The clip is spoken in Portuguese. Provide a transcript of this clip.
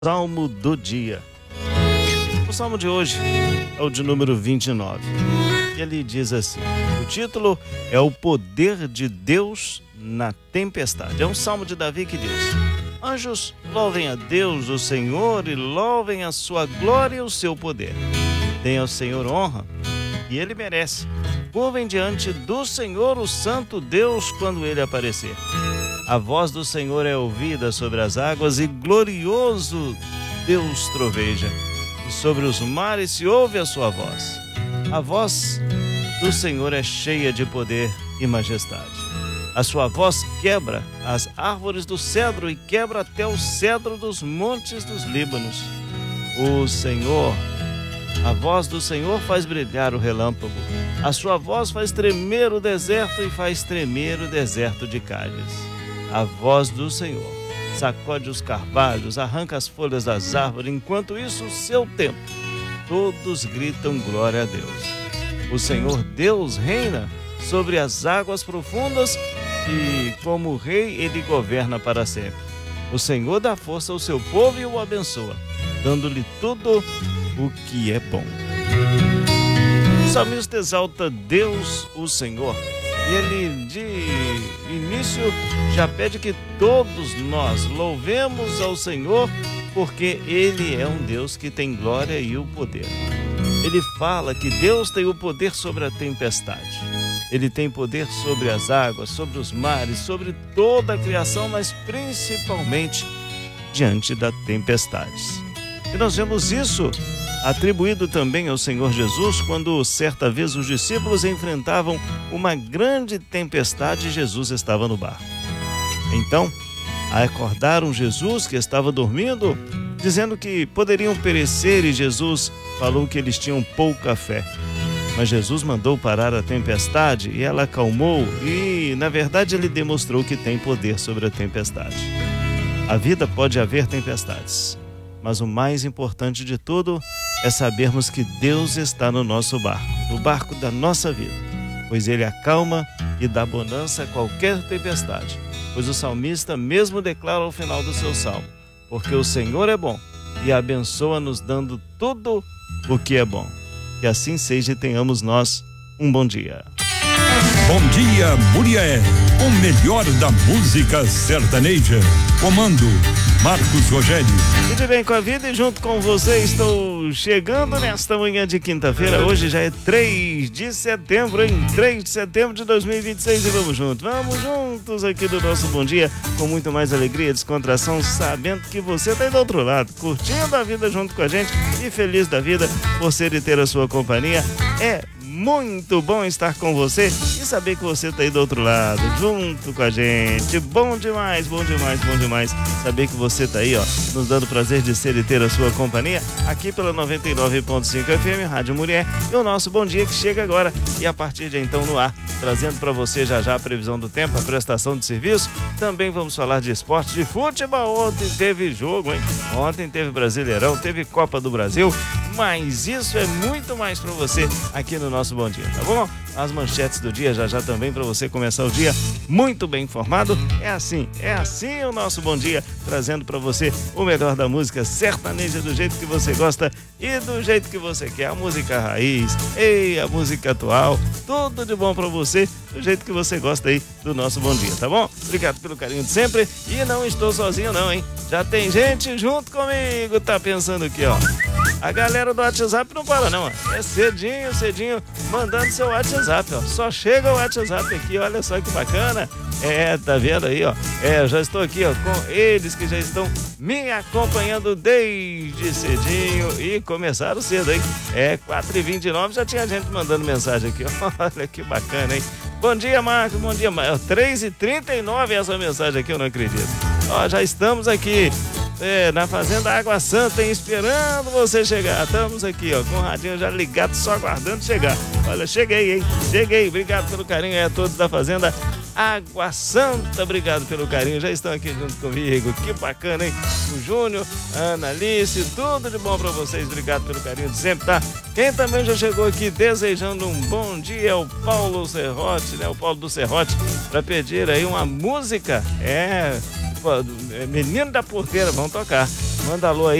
Salmo do dia. O salmo de hoje é o de número 29. E ele diz assim: o título é O Poder de Deus na Tempestade. É um salmo de Davi que diz: anjos, louvem a Deus, o Senhor, e louvem a sua glória e o seu poder. Deem ao Senhor honra, e ele merece. Curvem diante do Senhor, o santo Deus, quando ele aparecer. A voz do Senhor é ouvida sobre as águas, e glorioso Deus troveja. E sobre os mares se ouve a sua voz. A voz do Senhor é cheia de poder e majestade. A sua voz quebra as árvores do cedro e quebra até o cedro dos montes dos Líbanos. A voz do Senhor faz brilhar o relâmpago. A sua voz faz tremer o deserto e faz tremer o deserto de Cádiz. A voz do Senhor sacode os carvalhos, arranca as folhas das árvores. Enquanto isso, o seu tempo, todos gritam glória a Deus. O Senhor Deus reina sobre as águas profundas e, como rei, ele governa para sempre. O Senhor dá força ao seu povo e o abençoa, dando-lhe tudo o que é bom. O salmista exalta Deus, o Senhor. E ele, de início, já pede que todos nós louvemos ao Senhor, porque Ele é um Deus que tem glória e o poder. Ele fala que Deus tem o poder sobre a tempestade. Ele tem poder sobre as águas, sobre os mares, sobre toda a criação, mas principalmente diante das tempestades. E nós vemos isso atribuído também ao Senhor Jesus, quando certa vez os discípulos enfrentavam uma grande tempestade e Jesus estava no barco. Então, acordaram Jesus, que estava dormindo, dizendo que poderiam perecer, e Jesus falou que eles tinham pouca fé. Mas Jesus mandou parar a tempestade e ela acalmou, e na verdade ele demonstrou que tem poder sobre a tempestade. A vida pode haver tempestades, mas o mais importante de tudo é sabermos que Deus está no nosso barco, no barco da nossa vida, pois Ele acalma e dá bonança a qualquer tempestade. Pois o salmista mesmo declara ao final do seu salmo: porque o Senhor é bom e abençoa-nos dando tudo o que é bom. Que assim seja e tenhamos nós um bom dia. Bom dia, Murié, o melhor da música sertaneja. Comando Marcos Rogério. Tudo bem com a vida, e junto com você estou chegando nesta manhã de quinta-feira. Hoje já é 3 de setembro, hein? 3 de setembro de 2026, e vamos juntos aqui do nosso Bom Dia, com muito mais alegria e descontração, sabendo que você está aí do outro lado, curtindo a vida junto com a gente e feliz da vida por ser e ter a sua companhia. É muito bom estar com você e saber que você está aí do outro lado, junto com a gente. Bom demais saber que você está aí, ó, nos dando o prazer de ser e ter a sua companhia aqui pela 99.5 FM, Rádio Mulher, e o nosso Bom Dia que chega agora e a partir de então no ar, trazendo para você já a previsão do tempo, a prestação de serviço. Também vamos falar de esporte, de futebol. Ontem teve jogo, hein? Ontem teve Brasileirão, teve Copa do Brasil, mas isso é muito mais para você aqui no nosso Bom Dia, tá bom? As manchetes do dia já também para você começar o dia muito bem informado. É assim o nosso Bom Dia, trazendo para você o melhor da música sertaneja do jeito que você gosta e do jeito que você quer. A música raiz, a música atual, tudo de bom para você, do jeito que você gosta aí do nosso Bom Dia, tá bom? Obrigado pelo carinho de sempre, e não estou sozinho não, hein? Já tem gente junto comigo, tá pensando aqui, ó. A galera do WhatsApp não para não, ó. É cedinho, mandando seu WhatsApp, ó. Só chega o WhatsApp aqui, olha só que bacana. Tá vendo aí, ó. Eu já estou aqui, ó, com eles que já estão me acompanhando desde cedinho e começaram cedo, hein? 4h29, já tinha gente mandando mensagem aqui, ó. Olha que bacana, hein? Bom dia, Marcos, bom dia, Marcos. 3h39 essa mensagem aqui, eu não acredito. Ó, já estamos aqui na Fazenda Água Santa, hein, esperando você chegar. Estamos aqui, ó, com o radinho já ligado, só aguardando chegar. Olha, cheguei, hein? Cheguei. Obrigado pelo carinho a todos da Fazenda Água Santa. Obrigado pelo carinho. Já estão aqui junto comigo. Que bacana, hein? O Júnior, a Ana Alice, tudo de bom pra vocês. Obrigado pelo carinho de sempre, tá? Quem também já chegou aqui desejando um bom dia é o Paulo Serrote, né? O Paulo do Serrote, pra pedir aí uma música. Menino da Porteira, vamos tocar. Manda alô aí.